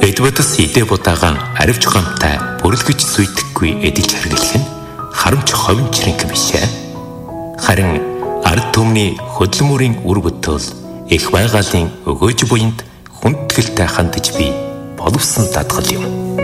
Эдвардс идэ будаагаан аривч гомтай бүрлгэж зүйдэхгүй эдэж хэрглэх нь харамч ховинчрэнг бишээ. Харин ард түмний хөдөлмөрийн үр бүтээл их байгалийн өгөөж буйнд хүндгэлтэй хандаж би боловсон дадгал юм.